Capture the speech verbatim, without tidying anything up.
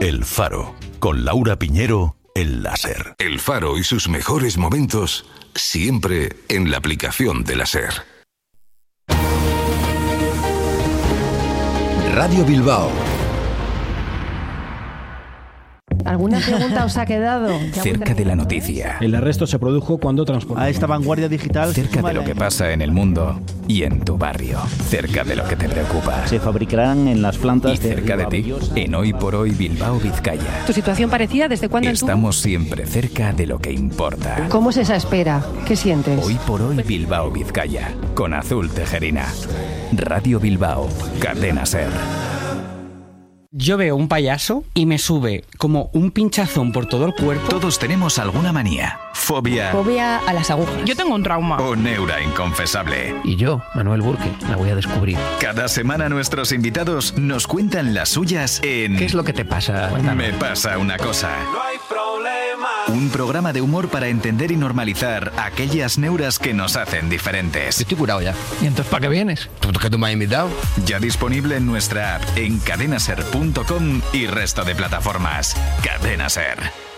El Faro, con Laura Piñero, el la SER. El Faro y sus mejores momentos, siempre en la aplicación de la SER. Radio Bilbao. ¿Alguna pregunta os ha quedado? Cerca de la noticia. El arresto se produjo cuando transportaba a esta vanguardia digital. Cerca de lo que pasa en el mundo y en tu barrio. Cerca de lo que te preocupa. Se fabricarán en las plantas y cerca de, de ti, en Hoy por Hoy Bilbao Vizcaya. ¿Tu situación parecida desde cuándo? Estamos siempre cerca de lo que importa. ¿Cómo es esa espera? ¿Qué sientes? Hoy por Hoy Bilbao Vizcaya, con Azul Tejerina. Radio Bilbao, Cadena SER. Yo veo un payaso y me sube como un pinchazón por todo el cuerpo. Todos tenemos alguna manía, fobia... Fobia a las agujas. Yo tengo un trauma. O neura inconfesable. Y yo, Manuel Burke, la voy a descubrir. Cada semana nuestros invitados nos cuentan las suyas en... ¿Qué es lo que te pasa? Cuéntanos. Me pasa una cosa. No hay problema. Un programa de humor para entender y normalizar aquellas neuras que nos hacen diferentes. Yo estoy curado ya. ¿Y entonces para qué vienes? ¿Tú que tú me has invitado? Ya disponible en nuestra app, en cadenaser punto com y resto de plataformas. Cadena SER,